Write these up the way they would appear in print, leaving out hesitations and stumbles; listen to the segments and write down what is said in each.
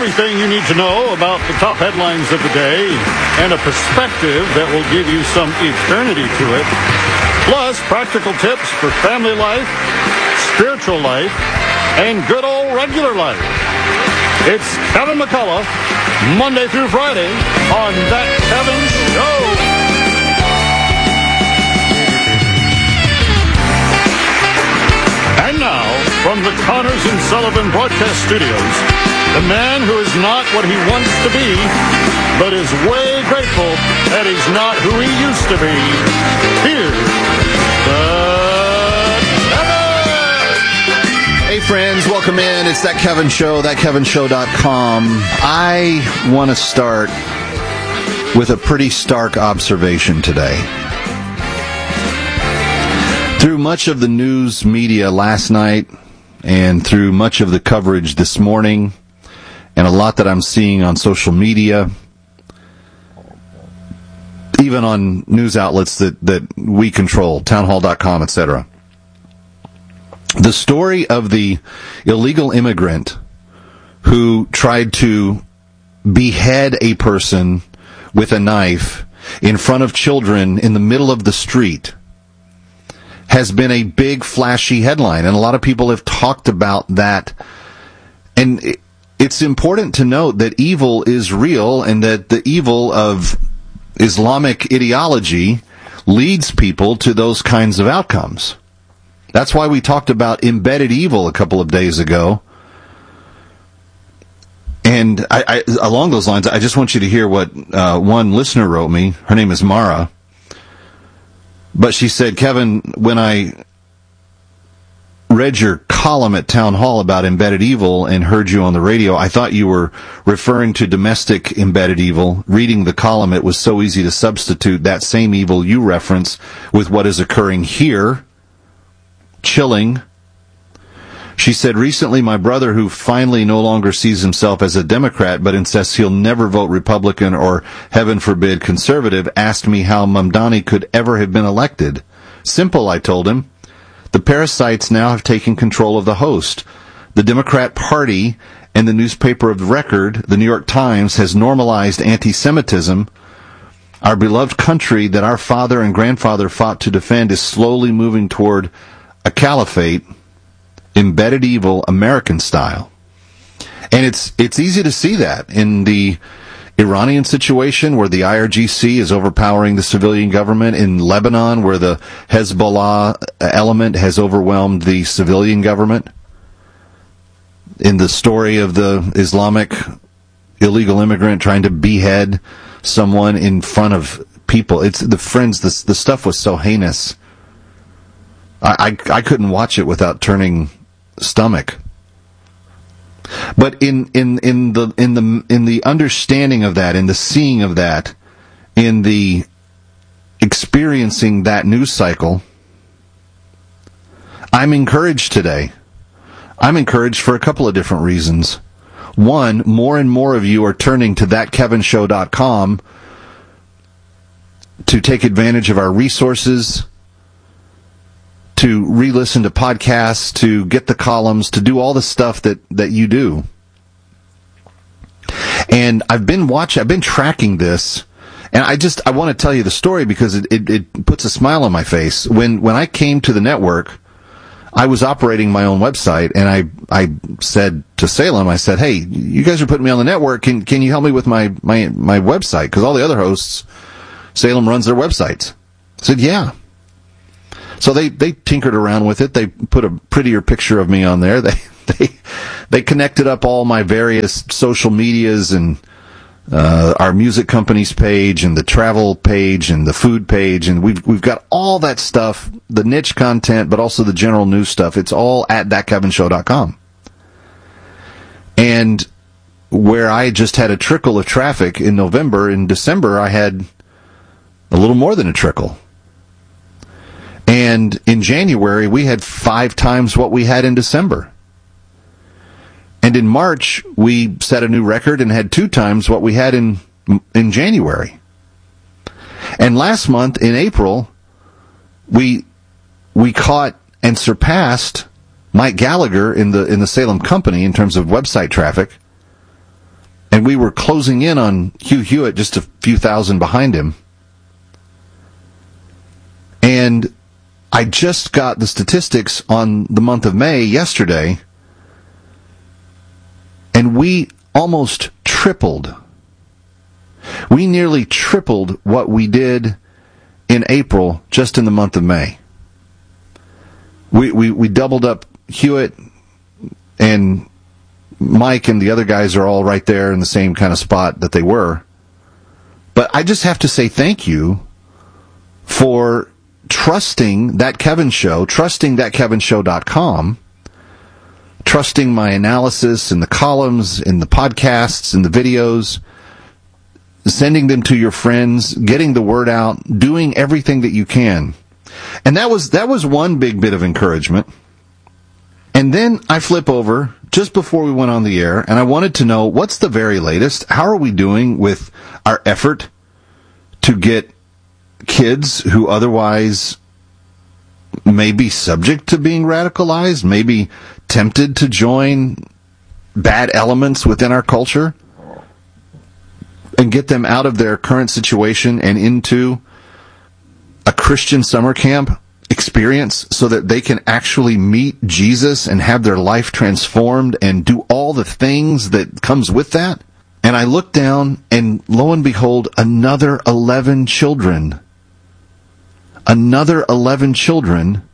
everything you need to know about the top headlines of the day and a perspective that will give you some eternity to it. Plus, practical tips for family life, spiritual life, and good old regular life. It's Kevin McCullough, Monday through Friday on That Kevin Show. And now, from the Connors and Sullivan Broadcast Studios, the man who is not what he wants to be, but is way grateful that he's not who he used to be. Here's the Kevin! Hey friends, welcome in. It's That Kevin Show, thatkevinshow.com. I want to start with a pretty stark observation today. Through much of the news media last night and through much of the coverage this morning and a lot that I'm seeing on social media, even on news outlets that we control, townhall.com, etc., the story of the illegal immigrant who tried to behead a person with a knife in front of children in the middle of the street has been a big, flashy headline, and a lot of people have talked about that. And it's important to note that evil is real and that the evil of Islamic ideology leads people to those kinds of outcomes. That's why we talked about embedded evil a couple of days ago. And I along those lines, I just want you to hear what one listener wrote me. Her name is Mara. But she said, Kevin, when I read your column at Town Hall about embedded evil and heard you on the radio, I thought you were referring to domestic embedded evil. Reading the column, it was so easy to substitute that same evil you reference with what is occurring here. Chilling. She said, recently my brother, who finally no longer sees himself as a Democrat but insists he'll never vote Republican or, heaven forbid, conservative, asked me how Mamdani could ever have been elected. Simple, I told him. The parasites now have taken control of the host. The Democrat Party and the newspaper of record, the New York Times, has normalized anti-Semitism. Our beloved country that our father and grandfather fought to defend is slowly moving toward a caliphate, embedded evil, American style. And it's easy to see that in the Iranian situation where the IRGC is overpowering the civilian government, in Lebanon where the Hezbollah element has overwhelmed the civilian government, in the story of the Islamic illegal immigrant trying to behead someone in front of people. It's the stuff was so heinous. I couldn't watch it without turning stomach. But in the understanding of that, in the seeing of that, in the experiencing that news cycle, I'm encouraged today. I'm encouraged for a couple of different reasons. One, more and more of you are turning to thatkevinshow.com to take advantage of our resources, to re-listen to podcasts, to get the columns, to do all the stuff that you do. And I've been tracking this, and I want to tell you the story because it puts a smile on my face. When I came to the network, I was operating my own website, and I said to Salem, I said, hey, you guys are putting me on the network, can you help me with my website? Because all the other hosts, Salem runs their websites. I said, yeah. So they tinkered around with it. They put a prettier picture of me on there. They connected up all my various social medias and our music company's page and the travel page and the food page, and we've got all that stuff, the niche content, but also the general news stuff. It's all at thatkevinshow.com. And where I just had a trickle of traffic in November, in December I had a little more than a trickle. And in January, we had 5 times what we had in December. And in March, we set a new record and had 2 times what we had in January. And last month, in April, we caught and surpassed Mike Gallagher in the Salem company in terms of website traffic. And we were closing in on Hugh Hewitt, just a few thousand behind him. And I just got the statistics on the month of May yesterday, and we almost tripled. We nearly tripled what we did in April just in the month of May. We doubled up Hewitt, and Mike and the other guys are all right there in the same kind of spot that they were. But I just have to say thank you for trusting That Kevin Show, trusting thatkevinshow.com, trusting my analysis in the columns, in the podcasts, in the videos, sending them to your friends, getting the word out, doing everything that you can. And that was one big bit of encouragement. And then I flip over just before we went on the air, and I wanted to know, what's the very latest? How are we doing with our effort to get kids who otherwise may be subject to being radicalized, maybe tempted to join bad elements within our culture, and get them out of their current situation and into a Christian summer camp experience so that they can actually meet Jesus and have their life transformed and do all the things that comes with that? And I look down, and lo and behold, another 11 children. Another 11 children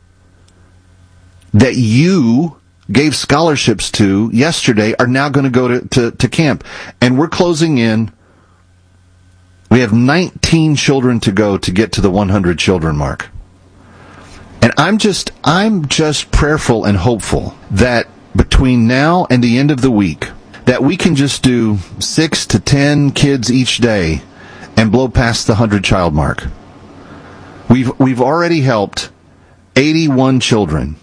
that you gave scholarships to yesterday are now going to go to camp. And we're closing in. We have 19 children to go to get to the 100 children mark. And I'm just prayerful and hopeful that between now and the end of the week, that we can just do 6 to 10 kids each day and blow past the 100 child mark. We've already helped 81 children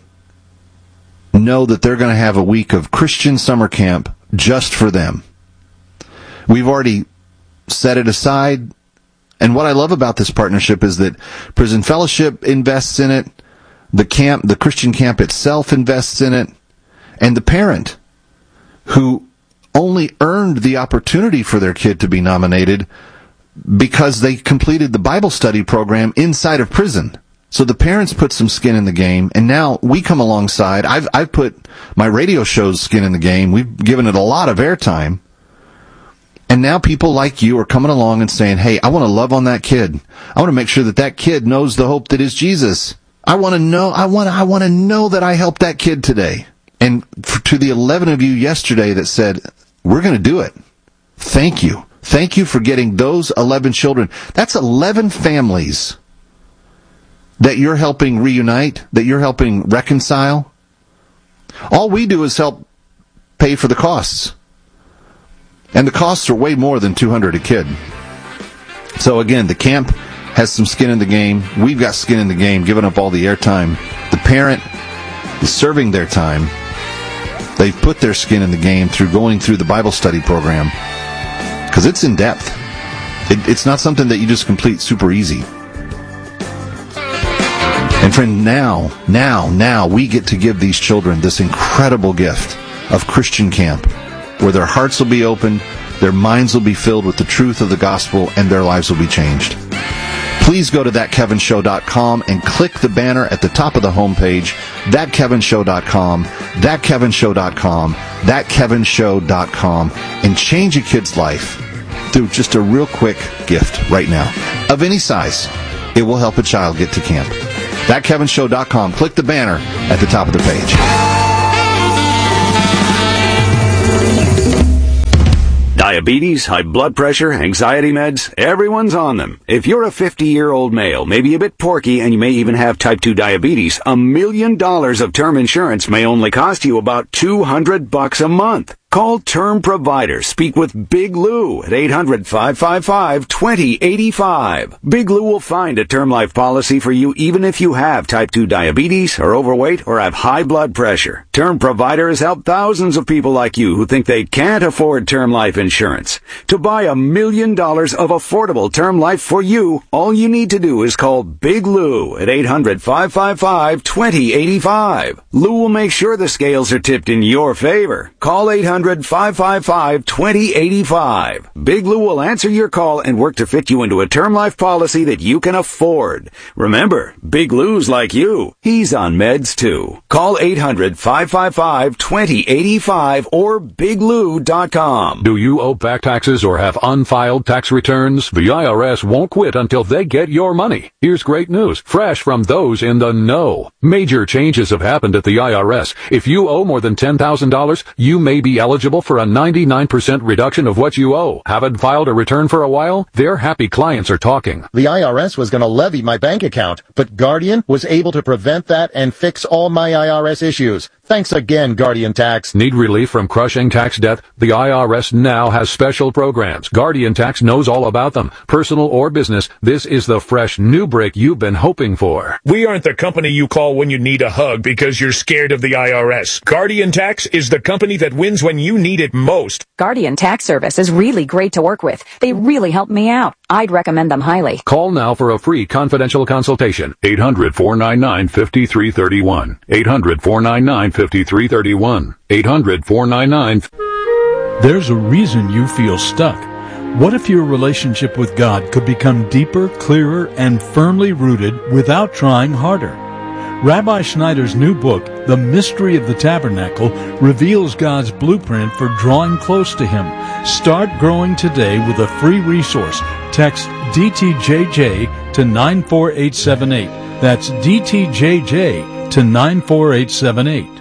know that they're going to have a week of Christian summer camp just for them. We've already set it aside. And what I love about this partnership is that Prison Fellowship invests in it, the Christian camp itself invests in it, and the parent who only earned the opportunity for their kid to be nominated because they completed the Bible study program inside of prison. So the parents put some skin in the game, and now we come alongside. I've put my radio show's skin in the game. We've given it a lot of airtime. And now people like you are coming along and saying, hey, I want to love on that kid. I want to make sure that that kid knows the hope that is Jesus. I want to know that I helped that kid today. And to the 11 of you yesterday that said, we're going to do it. Thank you. Thank you for getting those 11 children. That's 11 families that you're helping reunite, that you're helping reconcile. All we do is help pay for the costs. And the costs are way more than $200 a kid. So again, the camp has some skin in the game. We've got skin in the game, giving up all the airtime. The parent is serving their time. They've put their skin in the game through going through the Bible study program. Because it's in depth. It's not something that you just complete super easy. And friend, now we get to give these children this incredible gift of Christian camp, where their hearts will be opened, their minds will be filled with the truth of the gospel, and their lives will be changed. Please go to thatkevinshow.com and click the banner at the top of the homepage, thatkevinshow.com, thatkevinshow.com, thatkevinshow.com, and change a kid's life through just a real quick gift right now. Of any size, it will help a child get to camp. Thatkevinshow.com. Click the banner at the top of the page. Diabetes, high blood pressure, anxiety meds, everyone's on them. If you're a 50-year-old male, maybe a bit porky, and you may even have type 2 diabetes, $1 million of term insurance may only cost you about $200 a month. Call Term Provider. Speak with Big Lou at 800-555-2085. Big Lou will find a term life policy for you even if you have type 2 diabetes, are overweight, or have high blood pressure. Term Provider has helped thousands of people like you who think they can't afford term life insurance. To buy $1 million of affordable term life for you, all you need to do is call Big Lou at 800-555-2085. Lou will make sure the scales are tipped in your favor. Call 800 800-555-2085. Big Lou will answer your call and work to fit you into a term life policy that you can afford. Remember, Big Lou's like you. He's on meds too. Call 800-555-2085 or biglou.com. Do you owe back taxes or have unfiled tax returns? The IRS won't quit until they get your money. Here's great news, fresh from those in the know. Major changes have happened at the IRS. If you owe more than $10,000, you may be eligible for a 99% reduction of what you owe. Haven't filed a return for a while? Their happy clients are talking. The IRS was going to levy my bank account, but Guardian was able to prevent that and fix all my IRS issues. Thanks again, Guardian Tax. Need relief from crushing tax debt? The IRS now has special programs. Guardian Tax knows all about them. Personal or business, this is the fresh new break you've been hoping for. We aren't the company you call when you need a hug because you're scared of the IRS. Guardian Tax is the company that wins when you need it most. Guardian Tax Service is really great to work with. They really helped me out. I'd recommend them highly. Call now for a free confidential consultation. 800-499-5331. 800-499-5331. 800-499. There's a reason you feel stuck. What if your relationship with God could become deeper, clearer, and firmly rooted without trying harder? Rabbi Schneider's new book, The Mystery of the Tabernacle, reveals God's blueprint for drawing close to Him. Start growing today with a free resource. Text DTJJ to 94878. That's DTJJ to 94878.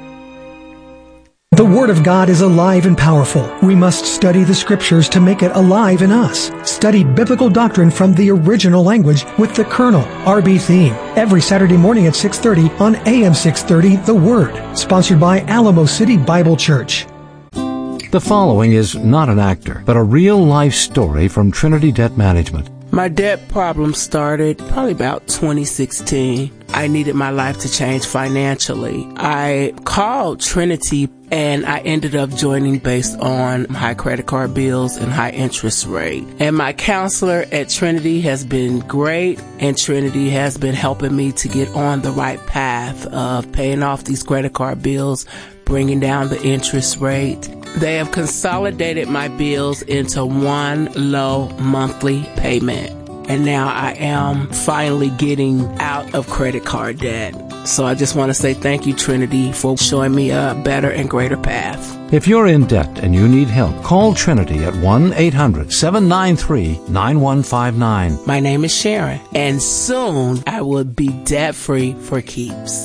The Word of God is alive and powerful. We must study the Scriptures to make it alive in us. Study biblical doctrine from the original language with the Colonel, R.B. Theme, every Saturday morning at 6:30 on AM 630, The Word. Sponsored by Alamo City Bible Church. The following is not an actor, but a real-life story from Trinity Debt Management. My debt problem started probably about 2016. I needed my life to change financially. I called Trinity and I ended up joining based on high credit card bills and high interest rate. And my counselor at Trinity has been great, and Trinity has been helping me to get on the right path of paying off these credit card bills, bringing down the interest rate. They have consolidated my bills into one low monthly payment. And now I am finally getting out of credit card debt. So I just want to say thank you, Trinity, for showing me a better and greater path. If you're in debt and you need help, call Trinity at 1-800-793-9159. My name is Sharon, and soon I will be debt-free for keeps.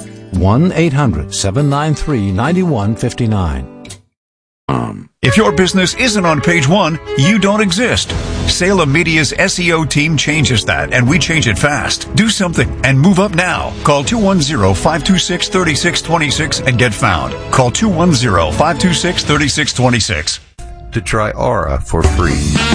1-800-793-9159. If your business isn't on page one, you don't exist. Salem Media's SEO team changes that, and we change it fast. Do something and move up now. Call 210-526-3626 and get found. Call 210-526-3626. To try Aura for free.